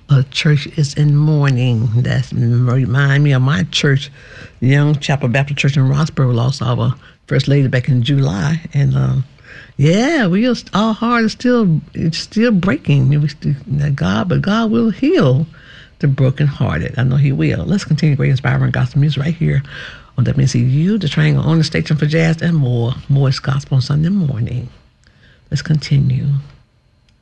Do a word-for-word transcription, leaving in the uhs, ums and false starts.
a church is in mourning. That remind me of my church, Young Chapel Baptist Church in Roxborough. Lost our first lady back in July, and um, yeah, we are, our heart is still it's still breaking. We still, God, but God will heal the brokenhearted. I know He will. Let's continue great inspiring gospel music right here on W N C U, the Triangle on the station for jazz and more. More is gospel on Sunday morning. Let's continue.